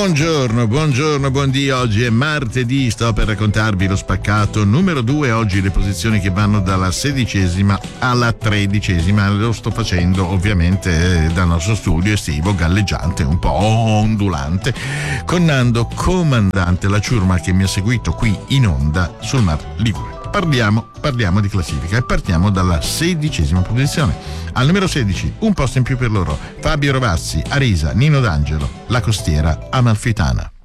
Buongiorno, buon Dio. Oggi è martedì, sto per raccontarvi lo spaccato numero 2. Oggi le posizioni che vanno dalla 16ª alla 13ª. Lo sto facendo ovviamente dal nostro studio estivo, galleggiante, un po' ondulante, con Nando comandante, la ciurma che mi ha seguito qui in onda sul Mar Ligure. Parliamo di classifica e partiamo dalla 16ª posizione. Al numero 16, un posto in più per loro: Fabio Rovazzi, Arisa, Nino D'Angelo, La Costiera Amalfitana.